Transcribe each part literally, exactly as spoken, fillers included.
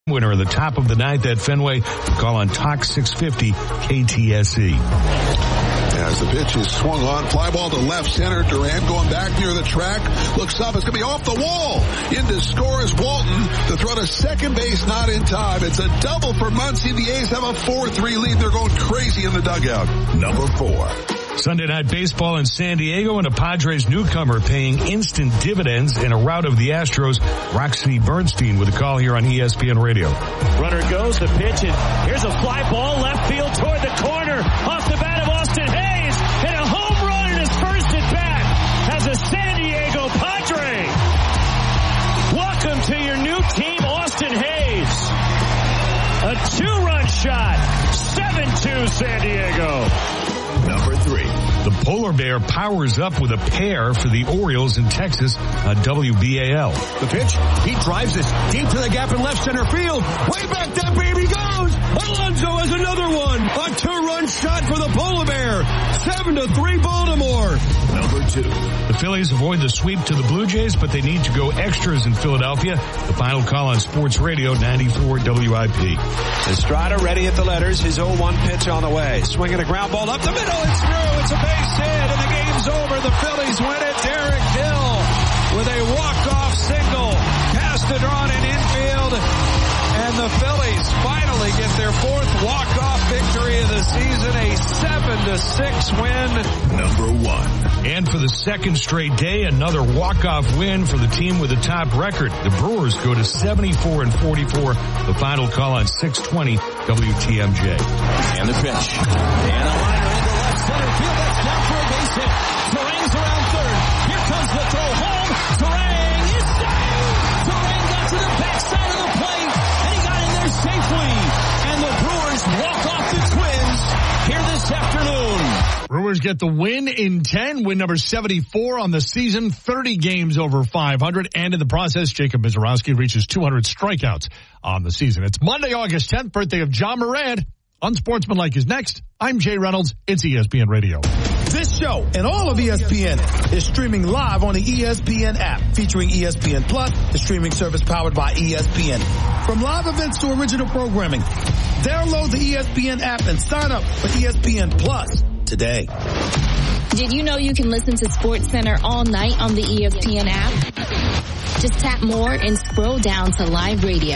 Winner at the top of the ninth at Fenway. Call on Talk six fifty K T S E. As the pitch is swung on, fly ball to left center. Duran going back near the track. Looks up. It's going to be off the wall. In to score is Walton. The throw to second base, not in time. It's a double for Muncie. The A's have a four three lead. They're going crazy in the dugout. Number four. Sunday night baseball in San Diego, and a Padres newcomer paying instant dividends in a rout of the Astros. Roxy Bernstein with a call here on E S P N Radio. Runner goes, the pitch, and here's a fly ball left field toward the corner. Off the bat of Austin Hayes, and a home run in his first at bat as a San Diego Padre. Welcome to your new team, Austin Hayes. A two-run shot, seven two San Diego. Number three. The Polar Bear powers up with a pair for the Orioles in Texas on W B A L. The pitch, he drives this deep to the gap in left center field. Way back that baby goes. Alonso has another one. A two-run shot for the Polar Bear. Seven to three Baltimore. Number two. The Phillies avoid the sweep to the Blue Jays, but they need to go extras in Philadelphia. The final call on Sports Radio ninety-four W I P. Estrada ready at the letters. His oh one pitch on the way. Swinging a ground ball up the middle. It's through. It's a base hit, and the game's over. The Phillies win it. Derek Hill with a walk-off single. Cast it on in infield, and the Phillies finally get their fourth walk-off victory of the season. A seven to six win. Number one. And for the second straight day, another walk-off win for the team with the top record. The Brewers go to seventy-four and forty-four. The final call on six twenty W T M J. And the pitch. And a liner into left center field. That's down for a base hit. Turang's around third. Here comes the throw home. Turang is saved. Turang got to the backside of the plate, and he got in there safely. And the Brewers walk off the Twins here this afternoon. Brewers get the win in ten, win number seventy-four on the season, thirty games over five hundred, and in the process, Jacob Mizorowski reaches two hundred strikeouts on the season. It's Monday, August tenth, birthday of John Morant. Unsportsmanlike is next. I'm Jay Reynolds. It's E S P N Radio. This show and all of E S P N is streaming live on the E S P N app, featuring E S P N Plus, the streaming service powered by E S P N. From live events to original programming, download the E S P N app and sign up for E S P N Plus today. Did you know you can listen to SportsCenter all night on the E S P N app? Just tap more and scroll down to live radio.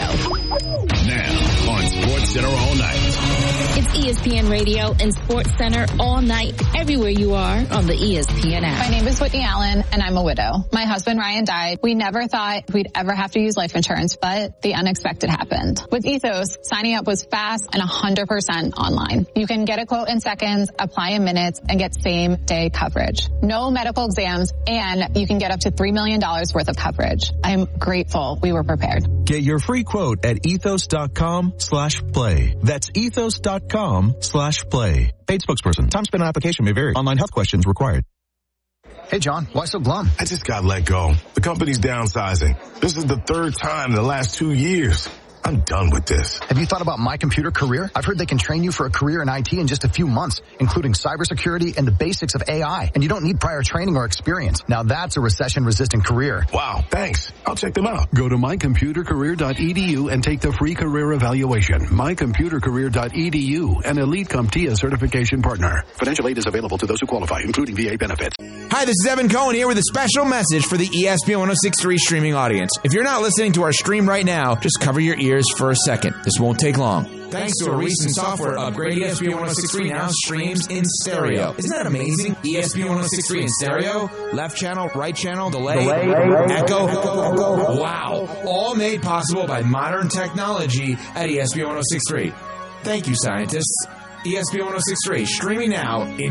Now on SportsCenter all night. It's E S P N Radio and SportsCenter all night, everywhere you are on the E S P N app. My name is Whitney Allen, and I'm a widow. My husband, Ryan, died. We never thought we'd ever have to use life insurance, but the unexpected happened. With Ethos, signing up was fast and one hundred percent online. You can get a quote in seconds, apply in minutes, and get same-day coverage. No medical exams, and you can get up to three million dollars worth of coverage. I'm grateful we were prepared. Get your free quote at ethos.com slash play. That's ethos.com slash play. Paid spokesperson. Time spent on application may vary. Online health questions required. Hey, John, why so glum? I just got let go. The company's downsizing. This is the third time in the last two years. I'm done with this. Have you thought about My Computer Career? I've heard they can train you for a career in I T in just a few months, including cybersecurity and the basics of A I. And you don't need prior training or experience. Now that's a recession-resistant career. Wow, thanks. I'll check them out. Go to my computer career dot e d u and take the free career evaluation. my computer career dot e d u, an Elite CompTIA certification partner. Financial aid is available to those who qualify, including V A benefits. Hi, this is Evan Cohen here with a special message for the E S P N one oh six point three streaming audience. If you're not listening to our stream right now, just cover your ears for a second. This won't take long. Thanks to a recent software upgrade, E S P N one oh six point three now streams in stereo. Isn't that amazing? E S P N one oh six point three in stereo, left channel, right channel, delay, delay echo, echo. Wow. All made possible by modern technology at E S P N one oh six point three. Thank you, scientists. E S P N one oh six point three, streaming now in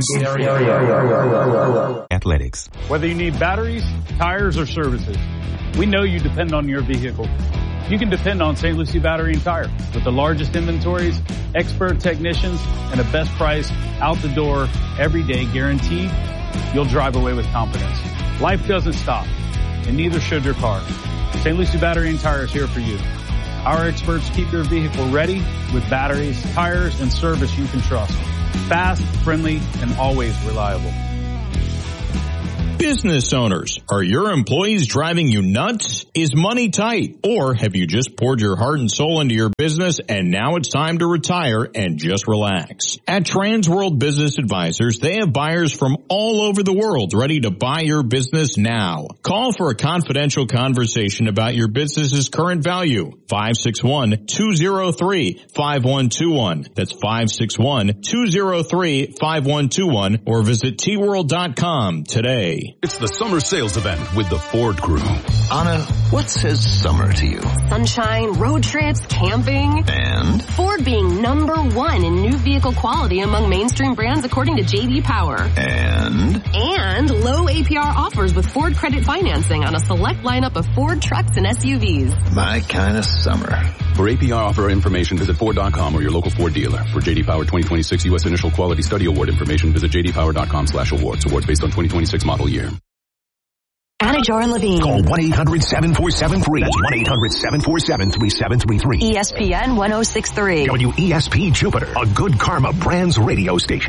stereo. Athletics. Whether you need batteries, tires, or services, we know you depend on your vehicle. You can depend on Saint Lucie Battery and Tire. With the largest inventories, expert technicians, and the best price out the door every day guaranteed, you'll drive away with confidence. Life doesn't stop, and neither should your car. Saint Lucie Battery and Tire is here for you. Our experts keep your vehicle ready with batteries, tires, and service you can trust. Fast, friendly, and always reliable. Business owners, are your employees driving you nuts? Is money tight? Or have you just poured your heart and soul into your business and now it's time to retire and just relax? At Transworld Business Advisors, they have buyers from all over the world ready to buy your business now. Call for a confidential conversation about your business's current value. five six one, two zero three, five one two one. That's five six one, two zero three, five one two one or visit T world dot com today. It's the summer sales event with the Ford Crew. Anna, what says summer to you? Sunshine, road trips, camping. And? Ford being number one in new vehicle quality among mainstream brands according to J D Power. And? And low A P R offers with Ford credit financing on a select lineup of Ford trucks and S U Vs. My kind of summer. For A P R offer information, visit Ford dot com or your local Ford dealer. For J D Power twenty twenty-six U S Initial Quality Study Award information, visit J D Power dot com slash awards. Awards based on twenty twenty-six model year. Anna Jar and Levine. Call one eight hundred seven four seven three. That's one eight hundred seven four seven three seven three three. E S P N one oh six point three. W E S P Jupiter, a Good Karma Brands radio station.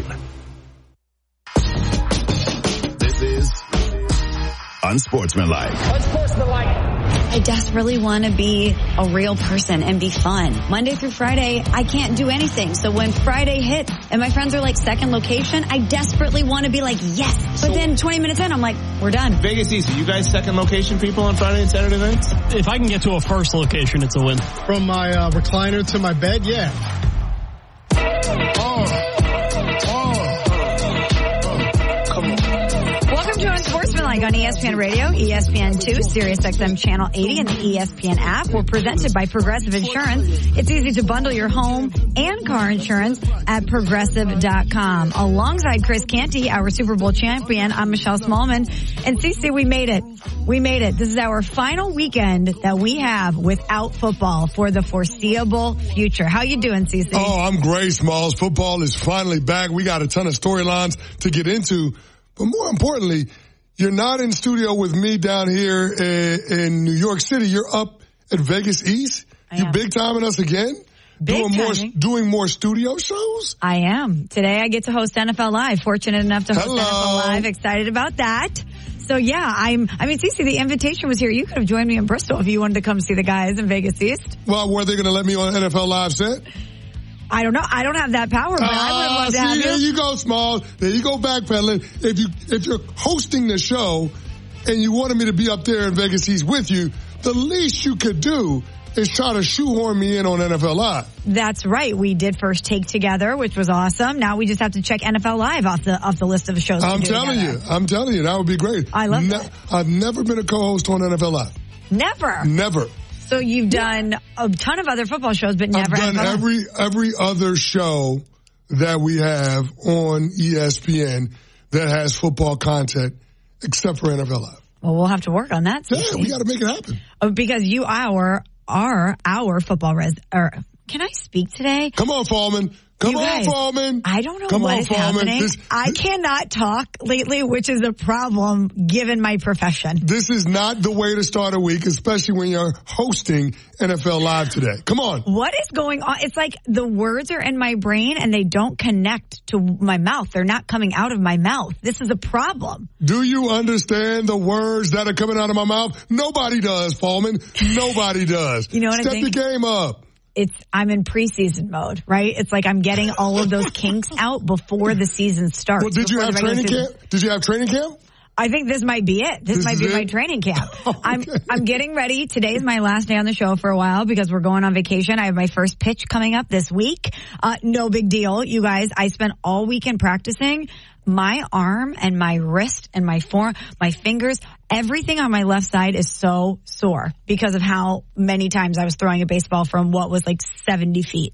This is Unsportsmanlike. Unsportsmanlike. I desperately want to be a real person and be fun. Monday through Friday, I can't do anything. So when Friday hits and my friends are like second location, I desperately want to be like, yes. But then twenty minutes in, I'm like, we're done. Vegas East, are you guys second location people on Friday and Saturday nights? If I can get to a first location, it's a win. From my uh, recliner to my bed, yeah. Welcome to Unsportsmanlike on E S P N Radio, E S P N two, Sirius X M Channel eighty, and the E S P N app. We're presented by Progressive Insurance. It's easy to bundle your home and car insurance at Progressive dot com. Alongside Chris Canty, our Super Bowl champion, I'm Michelle Smallman. And Cece, we made it. We made it. This is our final weekend that we have without football for the foreseeable future. How you doing, Cece? Oh, I'm great, Smalls. Football is finally back. We got a ton of storylines to get into. But more importantly, you're not in studio with me down here in, in New York City. You're up at Vegas East. You big timing us again? Big doing more, timing. doing more studio shows? I am. Today I get to host N F L Live. Fortunate enough to host Hello. N F L Live. Excited about that. So yeah, I'm, I mean, Cece, the invitation was here. You could have joined me in Bristol if you wanted to come see the guys in Vegas East. Well, were they going to let me on N F L Live set? I don't know. I don't have that power, but uh, I would have loved to have see, you. There you go, Small. There you go, backpedaling. If you, if you're hosting the show and you wanted me to be up there in Vegas East with you, the least you could do is try to shoehorn me in on N F L Live. That's right. We did First Take together, which was awesome. Now we just have to check N F L Live off the off the list of shows. I'm to do telling together. you. I'm telling you. That would be great. I love ne- that. I've never been a co-host on N F L Live. Never. Never. So you've done a ton of other football shows, but never. I've done N F L every every other show that we have on E S P N that has football content, except for N F L Live. Well, we'll have to work on that. Yeah, we got to make it happen. Oh, because you are are our football res. Or can I speak today? Come on, Fallman. Come You on, guys, Fallman. I don't know Come what on, is Fallman. happening. This, I cannot talk lately, which is a problem given my profession. This is not the way to start a week, especially when you're hosting N F L Live today. Come on. What is going on? It's like the words are in my brain and they don't connect to my mouth. They're not coming out of my mouth. This is a problem. Do you understand the words that are coming out of my mouth? Nobody does, Fallman. Nobody does. You know what I Step think? the game up. It's, I'm in preseason mode, right? It's like I'm getting all of those kinks out before the season starts. Well, did you before have the regular training season. camp? Did you have training camp? I think this might be it. This, This might is be it? my training camp. Okay. I'm I'm getting ready. Today is my last day on the show for a while because we're going on vacation. I have my first pitch coming up this week. Uh, no big deal, you guys. I spent all weekend practicing. My arm and my wrist and my forearm, my fingers, everything on my left side is so sore because of how many times I was throwing a baseball from what was like seventy feet.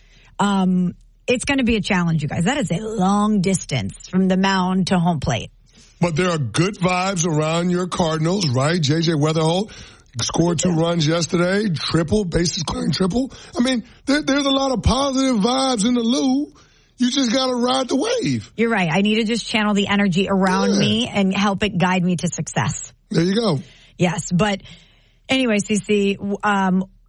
Um, it's going to be a challenge, you guys. That is a long distance from the mound to home plate. But there are good vibes around your Cardinals, right? J J Weatherholt scored two runs yesterday, triple, bases clearing triple. I mean, there, there's a lot of positive vibes in the Lou. You just got to ride the wave. You're right. I need to just channel the energy around Yeah. me and help it guide me to success. There you go. Yes. But anyway, Cece, um,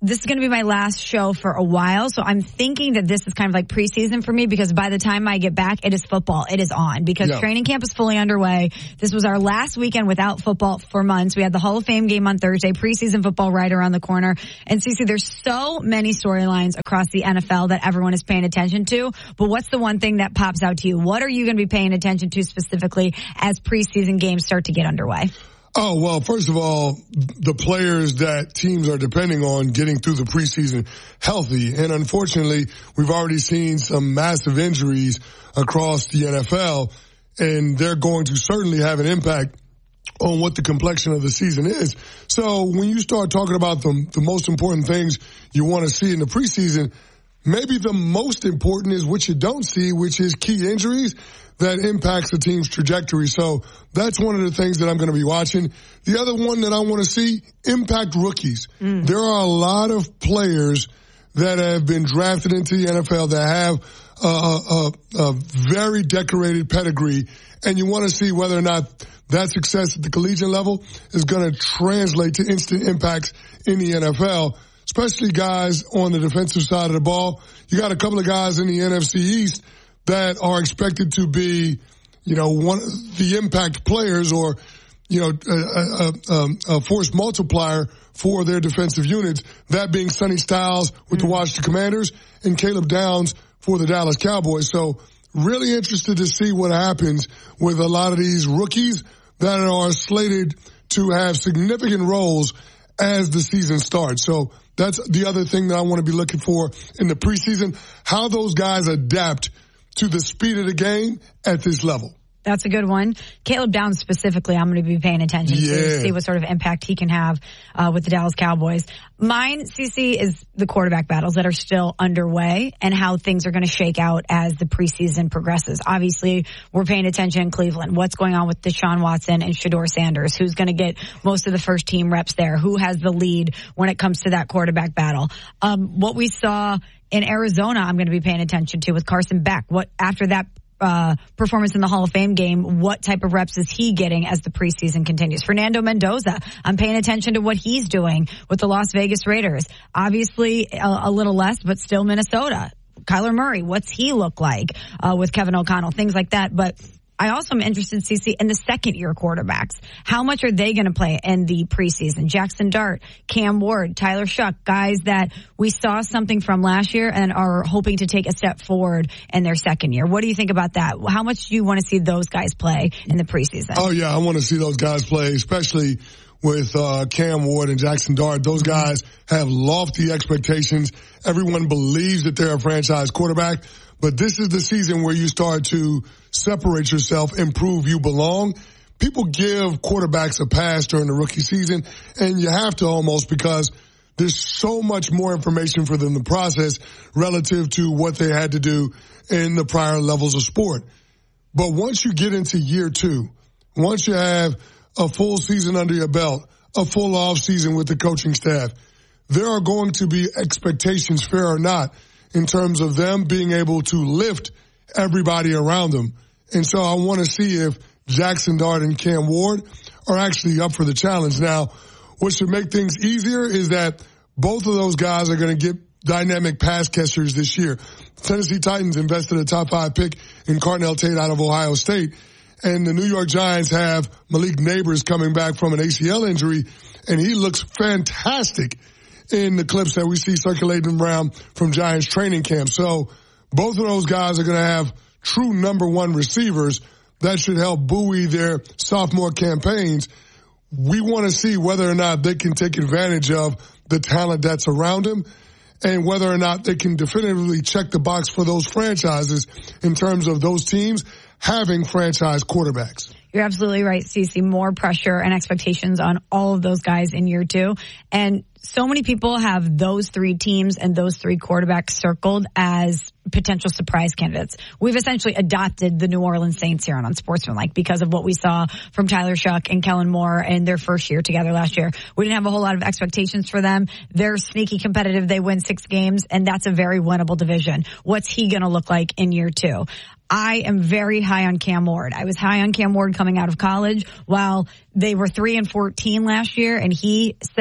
this is going to be my last show for a while, so I'm thinking that this is kind of like preseason for me because by the time I get back, it is football. It is on because yeah. training camp is fully underway. This was our last weekend without football for months. We had the Hall of Fame game on Thursday, preseason football right around the corner. And Cece, there's so many storylines across the N F L that everyone is paying attention to, but what's the one thing that pops out to you? What are you going to be paying attention to specifically as preseason games start to get underway? Oh, well, first of all, the players that teams are depending on getting through the preseason healthy. And unfortunately, we've already seen some massive injuries across the N F L, and they're going to certainly have an impact on what the complexion of the season is. So when you start talking about the, the most important things you want to see in the preseason, maybe the most important is what you don't see, which is key injuries that impacts the team's trajectory. So that's one of the things that I'm going to be watching. The other one that I want to see, impact rookies. Mm. There are a lot of players that have been drafted into the N F L that have a, a, a very decorated pedigree, and you want to see whether or not that success at the collegiate level is going to translate to instant impacts in the N F L, especially guys on the defensive side of the ball. You got a couple of guys in the N F C East that are expected to be, you know, one the impact players or, you know, a, a, a force multiplier for their defensive units, that being Sonny Styles with mm-hmm. the Washington Commanders and Caleb Downs for the Dallas Cowboys. So really interested to see what happens with a lot of these rookies that are slated to have significant roles as the season starts. So that's the other thing that I want to be looking for in the preseason, how those guys adapt to the speed of the game at this level. That's a good one. Caleb Downs specifically, I'm going to be paying attention yeah. to see what sort of impact he can have uh, with the Dallas Cowboys. Mine, Cece, is the quarterback battles that are still underway and how things are going to shake out as the preseason progresses. Obviously, we're paying attention in Cleveland. What's going on with Deshaun Watson and Shedeur Sanders? Who's going to get most of the first team reps there? Who has the lead when it comes to that quarterback battle? Um, what we saw in Arizona, I'm going to be paying attention to with Carson Beck. What after that Uh, performance in the Hall of Fame game, what type of reps is he getting as the preseason continues? Fernando Mendoza, I'm paying attention to what he's doing with the Las Vegas Raiders. Obviously, a, a little less, but still Minnesota. Kyler Murray, what's he look like uh, with Kevin O'Connell? Things like that. But I also am interested, Cece, in the second-year quarterbacks. How much are they going to play in the preseason? Jackson Dart, Cam Ward, Tyler Shuck, guys that we saw something from last year and are hoping to take a step forward in their second year. What do you think about that? How much do you want to see those guys play in the preseason? Oh, yeah, I want to see those guys play, especially with uh, Cam Ward and Jackson Dart. Those guys have lofty expectations. Everyone believes that they're a franchise quarterback. But this is the season where you start to separate yourself and prove you belong. People give quarterbacks a pass during the rookie season, and you have to almost because there's so much more information for them to process relative to what they had to do in the prior levels of sport. But once you get into year two, once you have a full season under your belt, a full off season with the coaching staff, there are going to be expectations, fair or not, in terms of them being able to lift everybody around them. And so I want to see if Jackson Dart and Cam Ward are actually up for the challenge. Now, what should make things easier is that both of those guys are going to get dynamic pass catchers this year. Tennessee Titans invested a top five pick in Cardinal Tate out of Ohio State. And the New York Giants have Malik Neighbors coming back from an A C L injury, and he looks fantastic in the clips that we see circulating around from Giants training camp. So both of those guys are going to have true number one receivers that should help buoy their sophomore campaigns. We want to see whether or not they can take advantage of the talent that's around them and whether or not they can definitively check the box for those franchises in terms of those teams having franchise quarterbacks. You're absolutely right, Cece. More pressure and expectations on all of those guys in year two. And so many people have those three teams and those three quarterbacks circled as potential surprise candidates. We've essentially adopted the New Orleans Saints here on Unsportsmanlike because of what we saw from Tyler Shuck and Kellen Moore in their first year together last year. We didn't have a whole lot of expectations for them. They're sneaky competitive. They win six games, and that's a very winnable division. What's he going to look like in year two? I am very high on Cam Ward. I was high on Cam Ward coming out of college while they were three and fourteen last year, and he said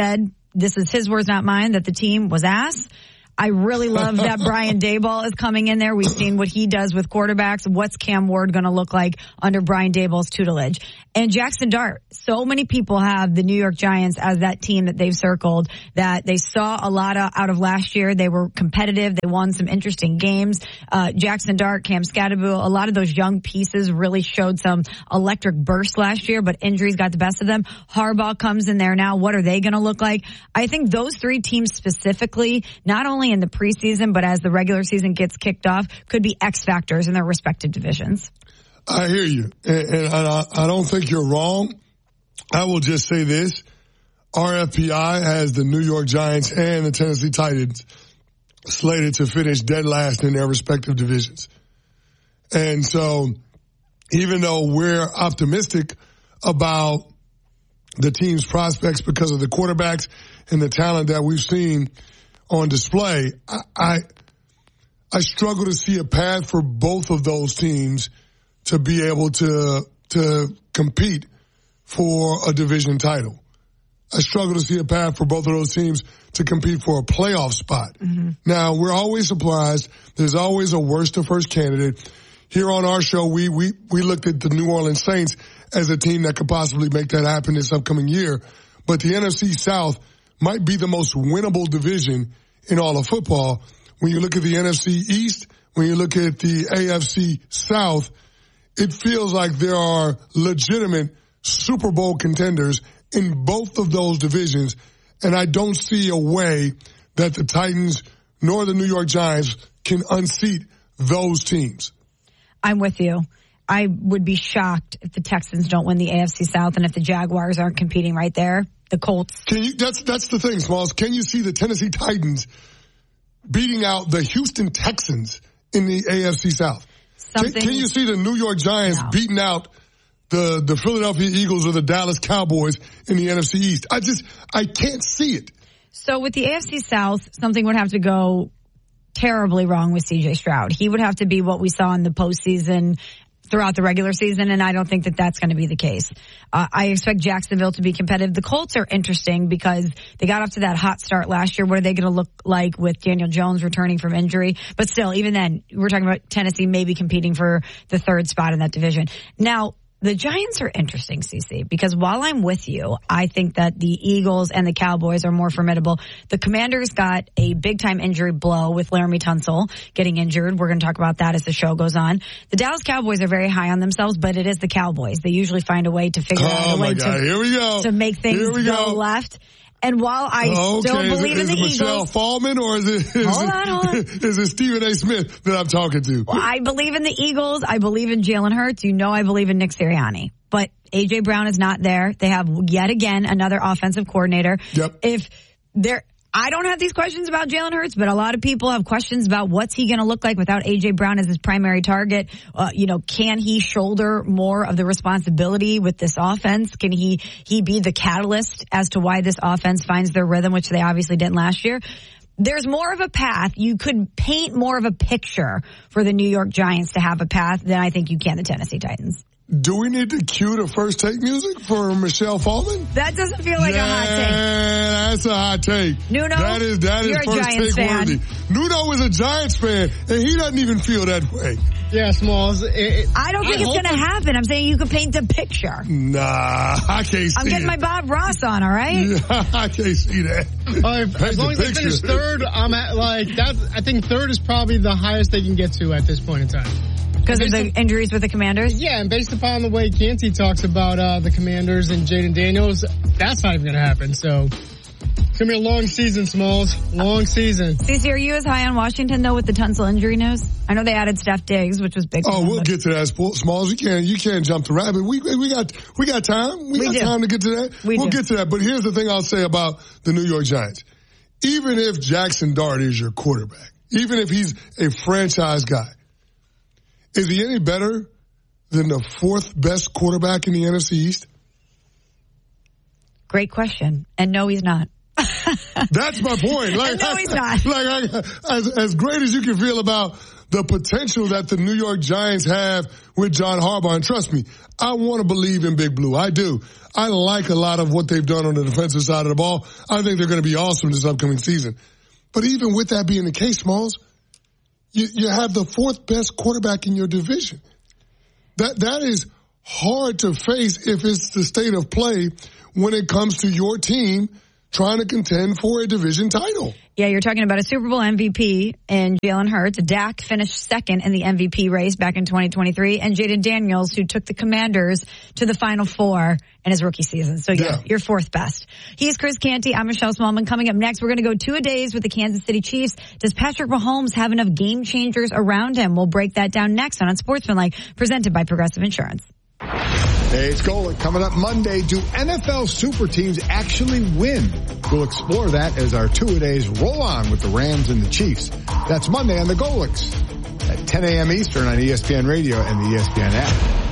this is his words, not mine, that the team was ass. I really love that Brian Daboll is coming in there. We've seen what he does with quarterbacks. What's Cam Ward going to look like under Brian Daboll's tutelage? And Jackson Dart. So many people have the New York Giants as that team that they've circled, that they saw a lot of, out of last year. They were competitive. They won some interesting games. Uh, Jackson Dart, Cam Scatterbull, a lot of those young pieces really showed some electric burst last year, but injuries got the best of them. Harbaugh comes in there now. What are they going to look like? I think those three teams specifically, not only in the preseason, but as the regular season gets kicked off, could be X factors in their respective divisions. I hear you, and, and I, I don't think you're wrong. I will just say this. R F P I has the New York Giants and the Tennessee Titans slated to finish dead last in their respective divisions. And so even though we're optimistic about the team's prospects because of the quarterbacks and the talent that we've seen on display, I, I, I struggle to see a path for both of those teams to be able to, to compete for a division title. I struggle to see a path for both of those teams to compete for a playoff spot. Mm-hmm. Now, we're always surprised. There's always a worst to first candidate. Here on our show, we, we, we looked at the New Orleans Saints as a team that could possibly make that happen this upcoming year. But the N F C South might be the most winnable division in all of football. When you look at the N F C East, when you look at the A F C South, it feels like there are legitimate Super Bowl contenders in both of those divisions, and I don't see a way that the Titans nor the New York Giants can unseat those teams. I'm with you. I would be shocked if the Texans don't win the A F C South and if the Jaguars aren't competing right there. The Colts. Can you? That's that's the thing, Smalls. Can you see the Tennessee Titans beating out the Houston Texans in the A F C South? Can, can you see the New York Giants no. beating out the the Philadelphia Eagles or the Dallas Cowboys in the N F C East? I just, I can't see it. So with the A F C South, something would have to go terribly wrong with C J Stroud. He would have to be what we saw in the postseason throughout the regular season, and I don't think that that's going to be the case. Uh, I expect Jacksonville to be competitive. The Colts are interesting because they got off to that hot start last year. What are they going to look like with Daniel Jones returning from injury? But still, even then, we're talking about Tennessee maybe competing for the third spot in that division. Now, the Giants are interesting, Cece, because while I'm with you, I think that the Eagles and the Cowboys are more formidable. The Commanders got a big-time injury blow with Laramie Tunsil getting injured. We're going to talk about that as the show goes on. The Dallas Cowboys are very high on themselves, but it is the Cowboys. They usually find a way to figure oh out a way to, Here we go. to make things Here we go, go left. And while I okay. still is believe it, in the is it Eagles. Michelle Fallman or is it, is hold it, on, hold on. is it Stephen A. Smith that I'm talking to? Well, I believe in the Eagles. I believe in Jalen Hurts. You know I believe in Nick Sirianni. But A J. Brown is not there. They have yet again another offensive coordinator. Yep. If they're I don't have these questions about Jalen Hurts, but a lot of people have questions about what's he going to look like without A J. Brown as his primary target. Uh, you know, can he shoulder more of the responsibility with this offense? Can he, he be the catalyst as to why this offense finds their rhythm, which they obviously didn't last year? There's more of a path. You could paint more of a picture for the New York Giants to have a path than I think you can the Tennessee Titans. Do we need to cue the first take music for Michelle Fallman? That doesn't feel like yeah, a hot take. That's a hot take. Nuno, that is, that you're is a first Giants take fan. worthy. Nuno is a Giants fan, and he doesn't even feel that way. Yeah, Smalls. It, it, I don't think I it's going to happen. I'm saying you could paint a picture. Nah, I can't see it. I'm getting it. my Bob Ross on, all right? Yeah, I can't see that. Uh, as long as they finish third, I'm at, like, that. I think third is probably the highest they can get to at this point in time. Because of the injuries with the Commanders? Yeah, and based upon the way Canty talks about uh, the Commanders and Jaden Daniels, that's not even going to happen. So it's going to be a long season, Smalls. Long season. Cece, are you as high on Washington, though, with the Tunsil injury news? I know they added Steph Diggs, which was big. Oh, them, we'll but... get to that, Smalls. You can't, you can't jump the rabbit. We, we got, we got time. We, we got do. time to get to that. We we'll do. get to that. But here's the thing I'll say about the New York Giants. Even if Jackson Dart is your quarterback, even if he's a franchise guy, is he any better than the fourth best quarterback in the N F C East? Great question. And no, he's not. That's my point. Like, no, he's not. Like, I, as, as great as you can feel about the potential that the New York Giants have with John Harbaugh, and trust me, I want to believe in Big Blue. I do. I like a lot of what they've done on the defensive side of the ball. I think they're going to be awesome this upcoming season. But even with that being the case, Smalls, you, you have the fourth best quarterback in your division. That that is hard to face if it's the state of play when it comes to your team trying to contend for a division title. Yeah, you're talking about a Super Bowl M V P and Jalen Hurts. Dak finished second in the M V P race back in twenty twenty-three, and Jaden Daniels, who took the Commanders to the Final Four in his rookie season. So yeah, yeah. You're fourth best. He's Chris Canty. I'm Michelle Smallman. Coming up next, we're going to go two-a-days with the Kansas City Chiefs. Does Patrick Mahomes have enough game changers around him? We'll break that down next on Unsportsmanlike, presented by Progressive Insurance. Hey, it's Golic. Coming up Monday, do N F L super teams actually win? We'll explore that as our two-a-days roll on with the Rams and the Chiefs. That's Monday on the Golics at ten a.m. Eastern on E S P N Radio and the E S P N app.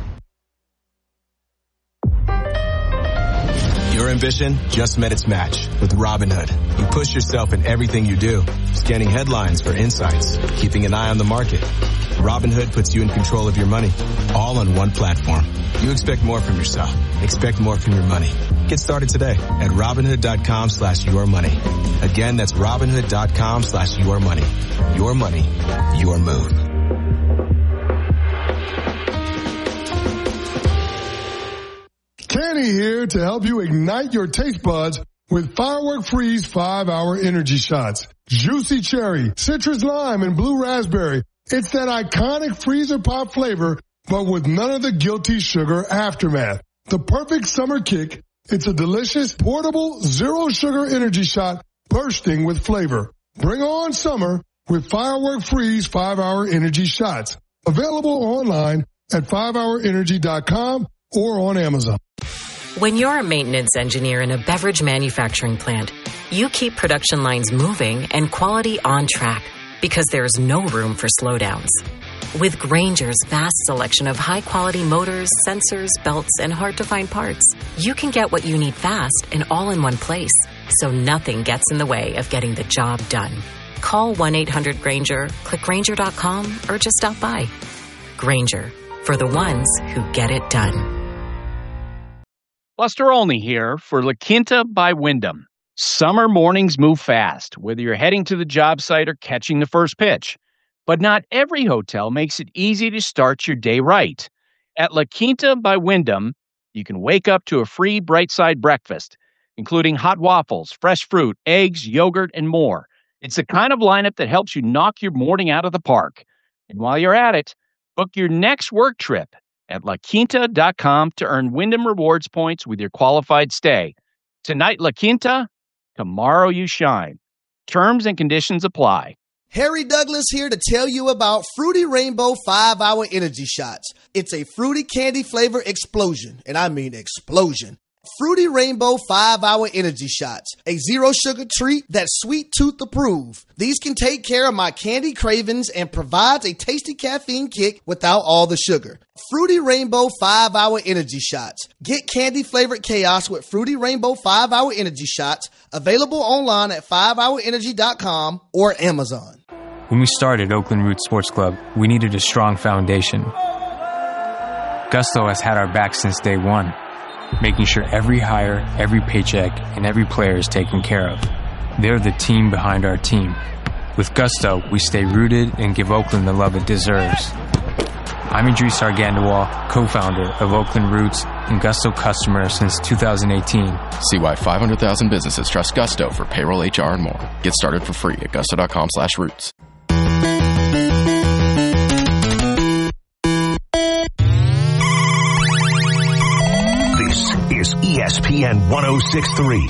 Your ambition just met its match with Robinhood. You push yourself in everything you do, scanning headlines for insights, keeping an eye on the market. Robinhood puts you in control of your money, all on one platform. You expect more from yourself. Expect more from your money. Get started today at Robinhood.com slash your money. Again, that's Robinhood.com slash your money. Your money, your move. Kenny here to help you ignite your taste buds with Firework Freeze five hour energy shots. Juicy cherry, citrus lime, and blue raspberry. It's that iconic freezer pop flavor, but with none of the guilty sugar aftermath. The perfect summer kick. It's a delicious, portable, zero sugar energy shot bursting with flavor. Bring on summer with Firework Freeze five hour energy shots. Available online at five hour energy dot com or on Amazon. When you're a maintenance engineer in a beverage manufacturing plant, you keep production lines moving and quality on track because there's no room for slowdowns. With Grainger's vast selection of high-quality motors, sensors, belts, and hard-to-find parts, you can get what you need fast and all in one place, so nothing gets in the way of getting the job done. Call one eight hundred Grainger, click Grainger dot com, or just stop by. Grainger, for the ones who get it done. Buster Olney here for La Quinta by Wyndham. Summer mornings move fast, whether you're heading to the job site or catching the first pitch. But not every hotel makes it easy to start your day right. At La Quinta by Wyndham, you can wake up to a free Bright Side breakfast, including hot waffles, fresh fruit, eggs, yogurt, and more. It's the kind of lineup that helps you knock your morning out of the park. And while you're at it, book your next work trip at La Quinta dot com to earn Wyndham Rewards points with your qualified stay. Tonight, La Quinta, tomorrow you shine. Terms and conditions apply. Harry Douglas here to tell you about Fruity Rainbow five hour Energy Shots. It's a fruity candy flavor explosion, and I mean explosion. Fruity Rainbow five hour Energy Shots, a zero sugar treat that's sweet tooth approved. These can take care of my candy cravings and provides a tasty caffeine kick without all the sugar. Fruity Rainbow five hour Energy Shots. Get candy flavored chaos with Fruity Rainbow five hour Energy Shots, available online at five hour energy dot com or Amazon. When we started Oakland Roots Sports Club, we needed a strong foundation. Gusto has had our back since day one, making sure every hire, every paycheck, and every player is taken care of. They're the team behind our team. With Gusto, we stay rooted and give Oakland the love it deserves. I'm Idris Argandawal, co-founder of Oakland Roots and Gusto customer since two thousand eighteen. See why five hundred thousand businesses trust Gusto for payroll, H R, and more. Get started for free at gusto dot com slash roots. Is E S P N one oh six point three.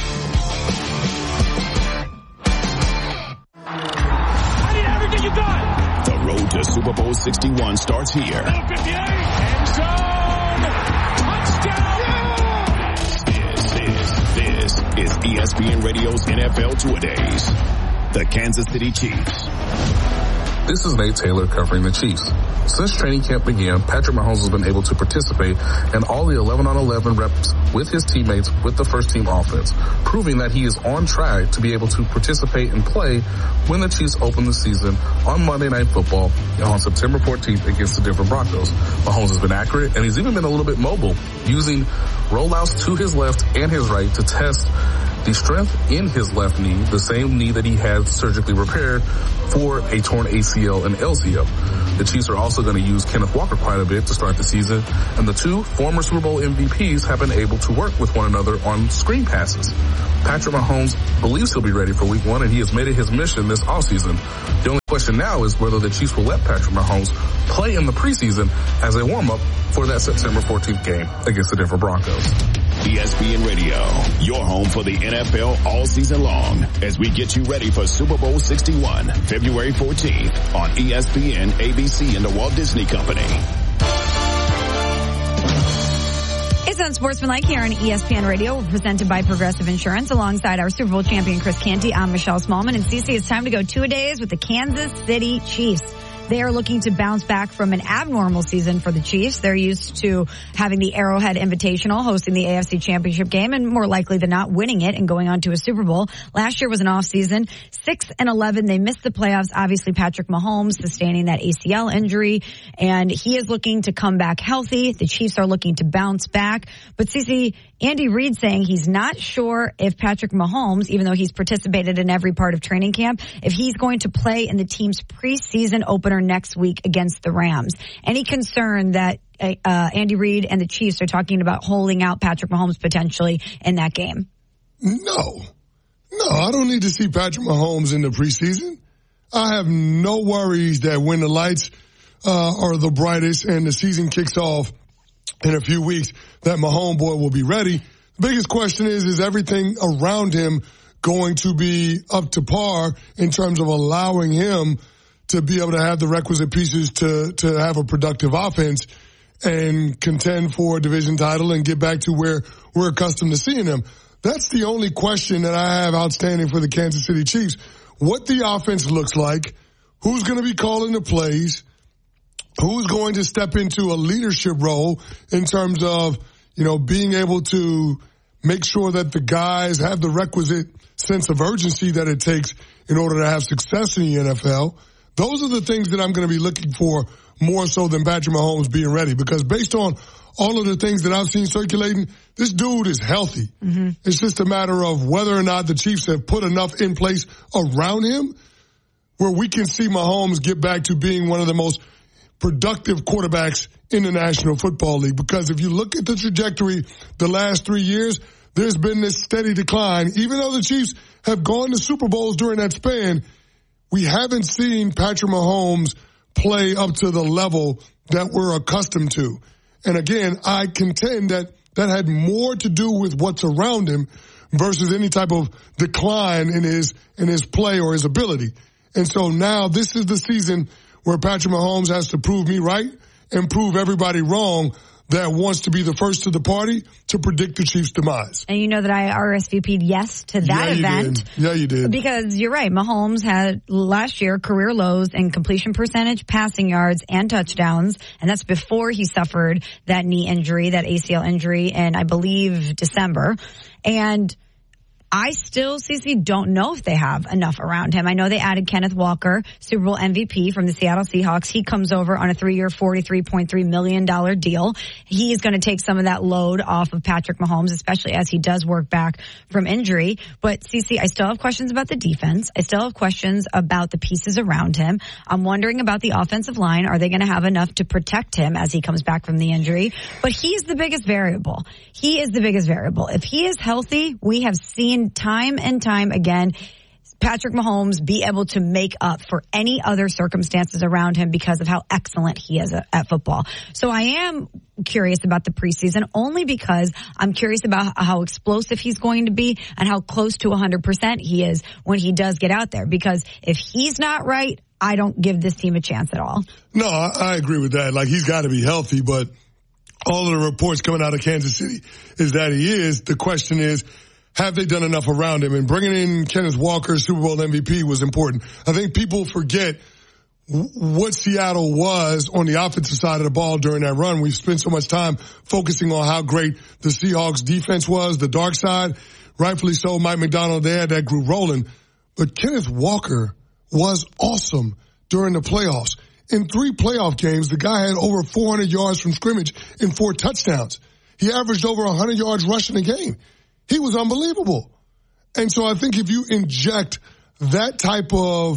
I need everything you got. The road to Super Bowl sixty-one starts here. End zone. Touchdown. This is, this is E S P N Radio's N F L Two-A-Days. The Kansas City Chiefs This is Nate Taylor covering the Chiefs. Since training camp began, Patrick Mahomes has been able to participate in all the eleven on eleven reps with his teammates with the first team offense, proving that he is on track to be able to participate and play when the Chiefs open the season on Monday Night Football on September fourteenth against the Denver Broncos. Mahomes has been accurate, and he's even been a little bit mobile, using rollouts to his left and his right to test the strength in his left knee, the same knee that he had surgically repaired for a torn A C L and L C L. The Chiefs are also going to use Kenneth Walker quite a bit to start the season, and the two former Super Bowl M V Ps have been able to work with one another on screen passes. Patrick Mahomes believes he'll be ready for week one, and he has made it his mission this offseason. The only question now is whether the Chiefs will let Patrick Mahomes play in the preseason as a warm-up for that September fourteenth game against the Denver Broncos. E S P N Radio, your home for the N F L all season long, as we get you ready for Super Bowl sixty-one, February fourteenth on E S P N, A B C, and the Walt Disney Company. It's Unsportsmanlike here on E S P N Radio. We're presented by Progressive Insurance. Alongside our Super Bowl champion Chris Canty, I'm Michelle Smallman. And Cece, it's time to go two-a-days with the Kansas City Chiefs. They are looking to bounce back from an abnormal season for the Chiefs. They're used to having the Arrowhead Invitational, hosting the A F C Championship game, and more likely than not winning it and going on to a Super Bowl. Last year was an off season. six and eleven, they missed the playoffs. Obviously, Patrick Mahomes sustaining that A C L injury, and he is looking to come back healthy. The Chiefs are looking to bounce back. But Cece, Andy Reid saying he's not sure if Patrick Mahomes, even though he's participated in every part of training camp, if he's going to play in the team's preseason opener next week against the Rams. Any concern that uh, Andy Reid and the Chiefs are talking about holding out Patrick Mahomes potentially in that game? No. No, I don't need to see Patrick Mahomes in the preseason. I have no worries that when the lights uh, are the brightest and the season kicks off in a few weeks, that my homeboy will be ready. The biggest question is, is everything around him going to be up to par in terms of allowing him to be able to have the requisite pieces to, to have a productive offense and contend for a division title and get back to where we're accustomed to seeing him? That's the only question that I have outstanding for the Kansas City Chiefs. What the offense looks like, who's going to be calling the plays, who's going to step into a leadership role in terms of, you know, being able to make sure that the guys have the requisite sense of urgency that it takes in order to have success in the N F L. Those are the things that I'm going to be looking for more so than Patrick Mahomes being ready, because based on all of the things that I've seen circulating, this dude is healthy. Mm-hmm. It's just a matter of whether or not the Chiefs have put enough in place around him where we can see Mahomes get back to being one of the most productive quarterbacks in the National Football League. Because if you look at the trajectory the last three years, there's been this steady decline. Even though the Chiefs have gone to Super Bowls during that span, we haven't seen Patrick Mahomes play up to the level that we're accustomed to. And again, I contend that that had more to do with what's around him versus any type of decline in his, in his play or his ability. And so now this is the season where Patrick Mahomes has to prove me right and prove everybody wrong that wants to be the first to the party to predict the Chiefs' demise. And you know that I R S V P'd yes to that yeah, you event. Did. Yeah, you did. Because you're right. Mahomes had last year career lows in completion percentage, passing yards, and touchdowns. And that's before he suffered that knee injury, that A C L injury in, I believe, December. And I still, Cece, don't know if they have enough around him. I know they added Kenneth Walker, Super Bowl M V P from the Seattle Seahawks. He comes over on a three-year, forty-three point three million dollars deal. He's going to take some of that load off of Patrick Mahomes, especially as he does work back from injury. But, Cece, I still have questions about the defense. I still have questions about the pieces around him. I'm wondering about the offensive line. Are they going to have enough to protect him as he comes back from the injury? But he's the biggest variable. He is the biggest variable. If he is healthy, we have seen time and time again Patrick Mahomes be able to make up for any other circumstances around him because of how excellent he is at, at football. So I am curious about the preseason only because I'm curious about how explosive he's going to be and how close to one hundred percent he is when he does get out there. Because if he's not right, I don't give this team a chance at all. No, I, I agree with that. Like, he's got to be healthy, but all of the reports coming out of Kansas City is that he is. The question is, have they done enough around him? And bringing in Kenneth Walker, Super Bowl M V P, was important. I think people forget what Seattle was on the offensive side of the ball during that run. We've spent so much time focusing on how great the Seahawks defense was, the dark side. Rightfully so, Mike McDonald, they had that group rolling. But Kenneth Walker was awesome during the playoffs. In three playoff games, the guy had over four hundred yards from scrimmage and four touchdowns. He averaged over one hundred yards rushing a game. He was unbelievable. And so I think if you inject that type of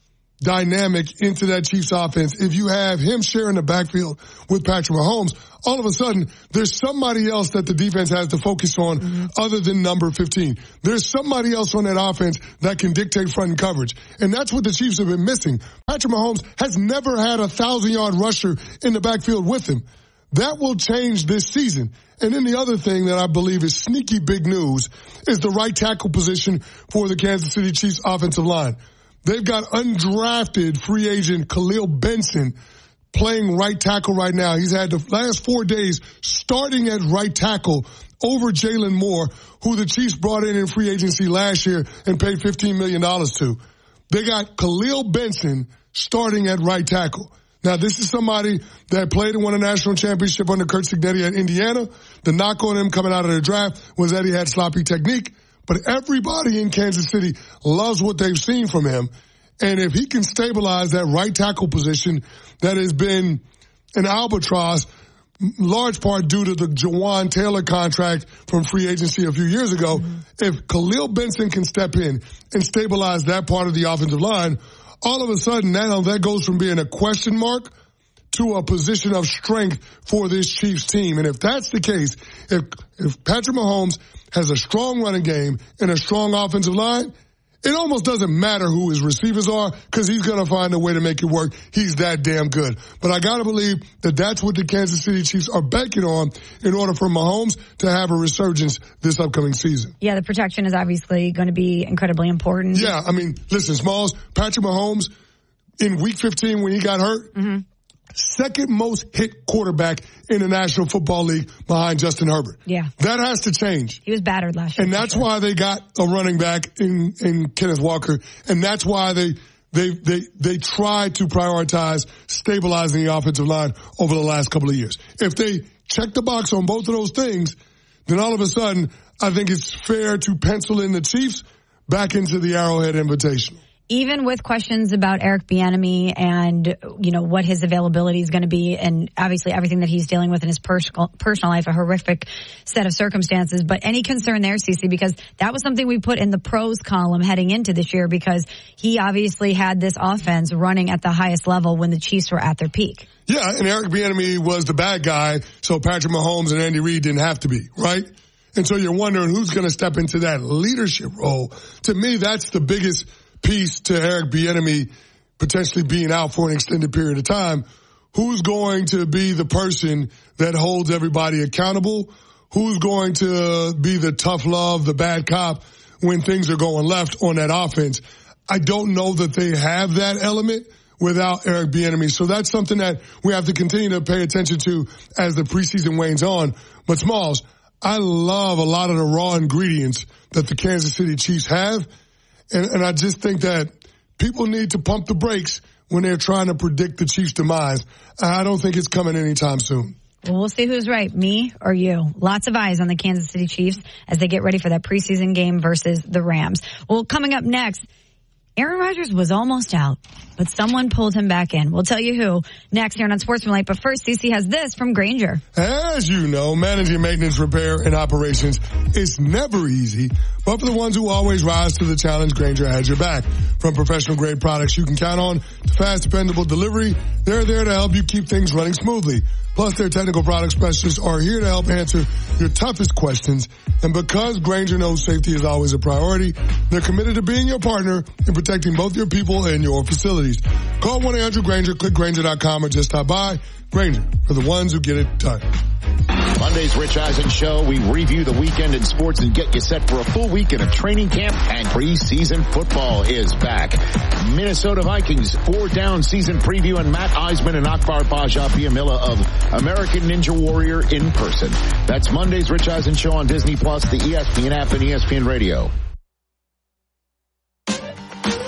dynamic into that Chiefs offense, if you have him sharing the backfield with Patrick Mahomes, all of a sudden there's somebody else that the defense has to focus on mm-hmm. other than number fifteen. There's somebody else on that offense that can dictate front and coverage. And that's what the Chiefs have been missing. Patrick Mahomes has never had a thousand-yard rusher in the backfield with him. That will change this season. And then the other thing that I believe is sneaky big news is the right tackle position for the Kansas City Chiefs offensive line. They've got undrafted free agent Khalil Benson playing right tackle right now. He's had the last four days starting at right tackle over Jalen Moore, who the Chiefs brought in in free agency last year and paid fifteen million dollars to. They got Khalil Benson starting at right tackle. Now, this is somebody that played and won a national championship under Curt Cignetti at Indiana. The knock on him coming out of the draft was that he had sloppy technique. But everybody in Kansas City loves what they've seen from him. And if he can stabilize that right tackle position that has been an albatross, large part due to the Jawan Taylor contract from free agency a few years ago, mm-hmm. if Khalil Benson can step in and stabilize that part of the offensive line, all of a sudden now that goes from being a question mark to a position of strength for this Chiefs team. And if that's the case, if if Patrick Mahomes has a strong running game and a strong offensive line, it almost doesn't matter who his receivers are because he's going to find a way to make it work. He's that damn good. But I got to believe that that's what the Kansas City Chiefs are banking on in order for Mahomes to have a resurgence this upcoming season. Yeah, the protection is obviously going to be incredibly important. Yeah, I mean, listen, Smalls, Patrick Mahomes in week fifteen when he got hurt, mm-hmm. second most hit quarterback in the National Football League behind Justin Herbert. Yeah. That has to change. He was battered last year. And that's sure. why they got a running back in, in Kenneth Walker. And that's why they, they, they, they tried to prioritize stabilizing the offensive line over the last couple of years. If they check the box on both of those things, then all of a sudden, I think it's fair to pencil in the Chiefs back into the Arrowhead Invitational. Even with questions about Eric Bieniemy and, you know, what his availability is going to be, and obviously everything that he's dealing with in his personal personal life, a horrific set of circumstances. But any concern there, Cece, because that was something we put in the pros column heading into this year, because he obviously had this offense running at the highest level when the Chiefs were at their peak. Yeah, and Eric Bieniemy was the bad guy, so Patrick Mahomes and Andy Reid didn't have to be, right? And so you're wondering who's going to step into that leadership role. To me, that's the biggest piece to Eric Bieniemy potentially being out for an extended period of time. Who's going to be the person that holds everybody accountable? Who's going to be the tough love, the bad cop when things are going left on that offense? I don't know that they have that element without Eric Bieniemy. So that's something that we have to continue to pay attention to as the preseason wanes on. But Smalls, I love a lot of the raw ingredients that the Kansas City Chiefs have. And, and I just think that people need to pump the brakes when they're trying to predict the Chiefs' demise. I don't think it's coming anytime soon. Well, we'll see who's right, me or you. Lots of eyes on the Kansas City Chiefs as they get ready for that preseason game versus the Rams. Well, coming up next, Aaron Rodgers was almost out, but someone pulled him back in. We'll tell you who next here on Sportsmanlike. But first, C C has this from Grainger. As you know, managing maintenance, repair, and operations is never easy. But for the ones who always rise to the challenge, Grainger has your back. From professional-grade products you can count on to fast, dependable delivery, they're there to help you keep things running smoothly. Plus, their technical product specialists are here to help answer your toughest questions. And because Grainger knows safety is always a priority, they're committed to being your partner in protecting both your people and your facilities. Call one eight hundred Grainger, click Grainger dot com, or just stop by. Grainger, for the ones who get it done. Monday's Rich Eisen Show, we review the weekend in sports and get you set for a full weekend of training camp, and preseason football is back. Minnesota Vikings four-down season preview, and Matt Eisman and Akbar Paja-Biamila of American Ninja Warrior in person. That's Monday's Rich Eisen Show on Disney Plus, the E S P N app, and E S P N Radio.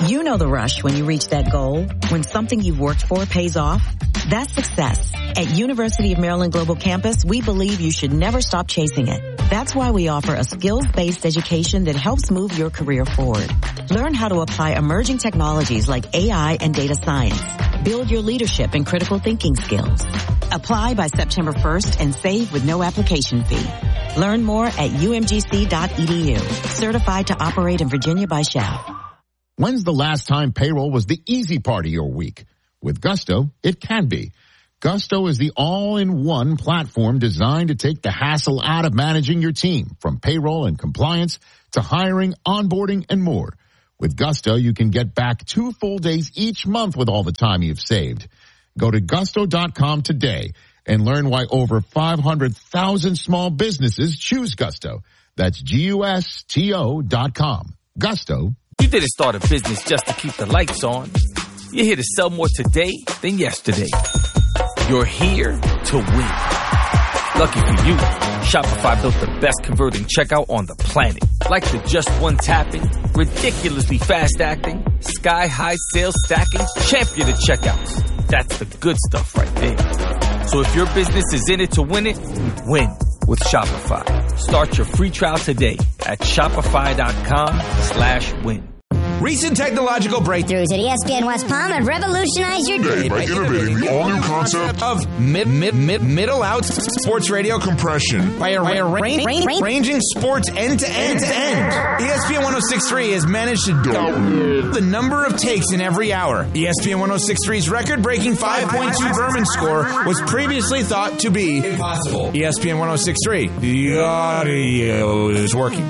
You know the rush when you reach that goal, when something you've worked for pays off. That's success. At University of Maryland Global Campus, we believe you should never stop chasing it. That's why we offer a skills-based education that helps move your career forward. Learn how to apply emerging technologies like A I and data science. Build your leadership and critical thinking skills. Apply by September first and save with no application fee. Learn more at U M G C dot E D U. Certified to operate in Virginia by S H A F. When's the last time payroll was the easy part of your week? With Gusto, it can be. Gusto is the all-in-one platform designed to take the hassle out of managing your team, from payroll and compliance to hiring, onboarding, and more. With Gusto, you can get back two full days each month with all the time you've saved. Go to gusto dot com today and learn why over five hundred thousand small businesses choose Gusto. That's G U S T O dot com. Gusto. You didn't start a business just to keep the lights on. You're here to sell more today than yesterday. You're here to win. Lucky for you, Shopify built the best converting checkout on the planet. Like the just one tapping, ridiculously fast acting, sky-high sales stacking, champion of checkouts. That's the good stuff right there. So if your business is in it to win it, win with Shopify. Start your free trial today at shopify.com slash win. Recent technological breakthroughs at E S P N West Palm have revolutionized your day by innovating the all-new concept of mid, mid, mid, middle out sports radio compression by, by arranging sports end to end to end. E S P N one oh six point three has managed to double the number of takes in every hour. E S P N one oh six point three's record-breaking five point two Berman score was previously thought to be impossible. E S P N one oh six point three, the audio is working.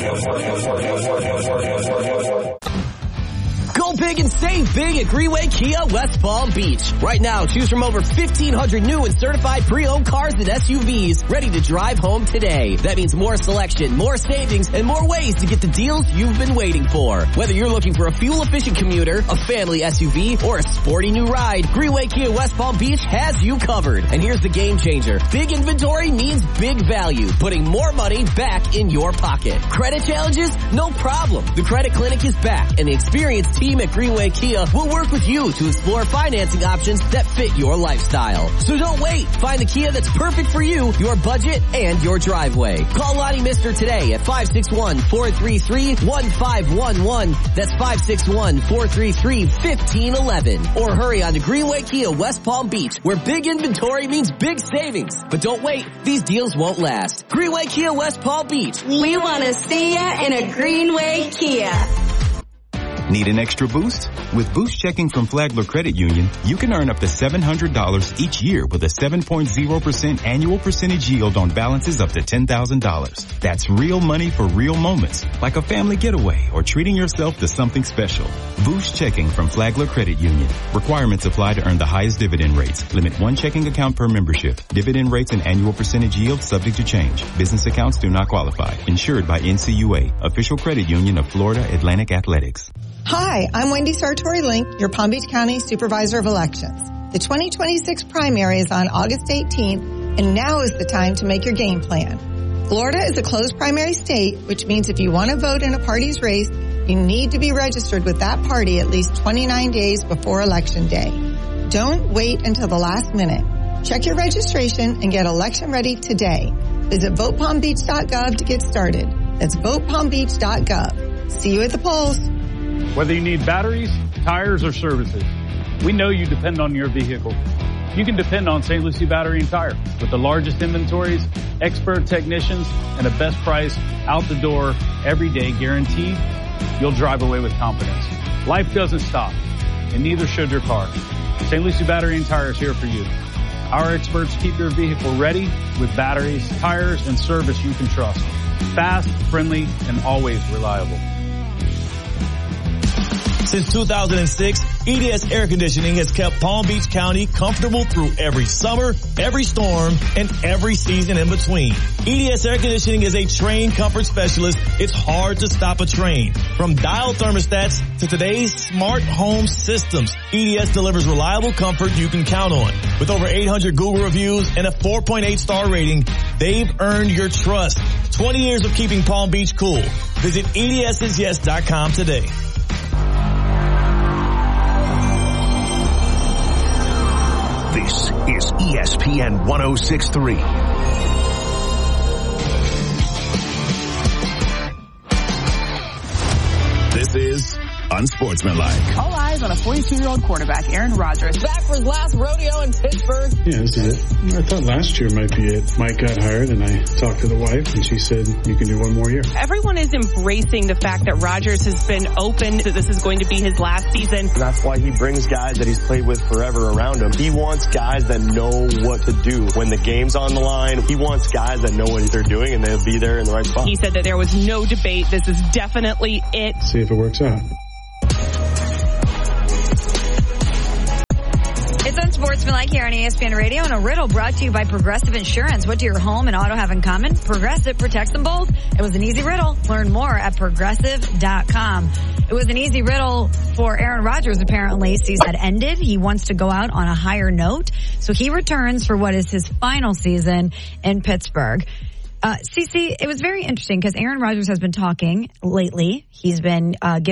Go big and save big at Greenway Kia West Palm Beach. Right now, choose from over fifteen hundred new and certified pre-owned cars and S U Vs ready to drive home today. That means more selection, more savings, and more ways to get the deals you've been waiting for. Whether you're looking for a fuel-efficient commuter, a family S U V, or a sporty new ride, Greenway Kia West Palm Beach has you covered. And here's the game changer. Big inventory means big value, putting more money back in your pocket. Credit challenges? No problem. The Credit Clinic is back, and the experienced team at Greenway Kia will work with you to explore financing options that fit your lifestyle. So don't wait. Find the Kia that's perfect for you, your budget, and your driveway. Call Lonnie Mister today at five six one, four three three, one five one one. That's five six one, four three three, one five one one. Or hurry on to Greenway Kia West Palm Beach, where big inventory means big savings. But don't wait. These deals won't last. Greenway Kia West Palm Beach. We want to see ya in a Greenway Kia. Need an extra boost? With Boost Checking from Flagler Credit Union, you can earn up to seven hundred dollars each year with a seven point zero percent annual percentage yield on balances up to ten thousand dollars. That's real money for real moments, like a family getaway or treating yourself to something special. Boost Checking from Flagler Credit Union. Requirements apply to earn the highest dividend rates. Limit one checking account per membership. Dividend rates and annual percentage yield subject to change. Business accounts do not qualify. Insured by N C U A, official credit union of Florida Atlantic Athletics. Hi, I'm Wendy Sartori-Link, your Palm Beach County Supervisor of Elections. The twenty twenty-six primary is on August eighteenth, and now is the time to make your game plan. Florida is a closed primary state, which means if you want to vote in a party's race, you need to be registered with that party at least twenty-nine days before Election Day. Don't wait until the last minute. Check your registration and get election ready today. Visit vote palm beach dot gov to get started. That's vote palm beach dot gov. See you at the polls. Whether you need batteries, tires, or services, we know you depend on your vehicle. You can depend on Saint Lucie Battery and Tire. With the largest inventories, expert technicians, and the best price out the door every day guaranteed, you'll drive away with confidence. Life doesn't stop, and neither should your car. Saint Lucie Battery and Tire is here for you. Our experts keep your vehicle ready with batteries, tires, and service you can trust. Fast, friendly, and always reliable. Since two thousand six, E D S Air Conditioning has kept Palm Beach County comfortable through every summer, every storm, and every season in between. E D S Air Conditioning is a trained comfort specialist. It's hard to stop a train. From dial thermostats to today's smart home systems, E D S delivers reliable comfort you can count on. With over eight hundred Google reviews and a four point eight star rating, they've earned your trust. twenty years of keeping Palm Beach cool. Visit E D S yes dot com today. E S P N ten sixty-three. This is Unsportsmanlike. All eyes on a forty-two-year-old quarterback, Aaron Rodgers, back for his last rodeo in Pittsburgh. Yeah, this is it. I thought last year might be it. Mike got hired, and I talked to the wife, and she said, you can do one more year. Everyone is embracing the fact that Rodgers has been open that this is going to be his last season. That's why he brings guys that he's played with forever around him. He wants guys that know what to do when the game's on the line. He wants guys that know what they're doing, and they'll be there in the right spot. He said that there was no debate. This is definitely it. See if it works out. It's Unsportsmanlike here on E S P N Radio, and a riddle brought to you by Progressive Insurance. What do your home and auto have in common? Progressive protects them both. It was an easy riddle. Learn more at progressive dot com. It was an easy riddle for Aaron Rodgers, apparently. Season had ended. He wants to go out on a higher note, so he returns for what is his final season in Pittsburgh. Uh, Cece, it was very interesting because Aaron Rodgers has been talking lately. He's been uh, giving